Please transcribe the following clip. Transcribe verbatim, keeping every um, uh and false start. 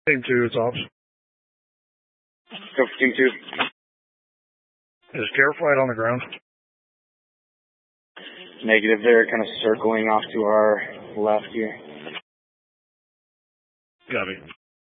Team two, it's ops. Go for team two. Is care flight on the ground? Negative, they're kind of circling off to our left here. Got it.